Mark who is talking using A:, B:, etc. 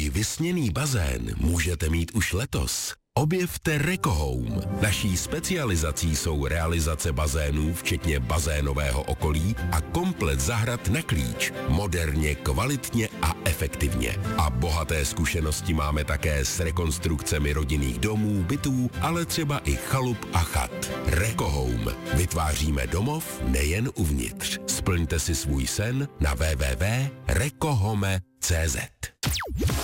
A: Svůj vysněný bazén můžete mít už letos. Objevte Reko Home. Naší specializací jsou realizace bazénů, včetně bazénového okolí a komplet zahrad na klíč. Moderně, kvalitně a efektivně. A bohaté zkušenosti máme také s rekonstrukcemi rodinných domů, bytů, ale třeba i chalup a chat. Reko Home. Vytváříme domov nejen uvnitř. Splňte si svůj sen na www.rekohome.cz.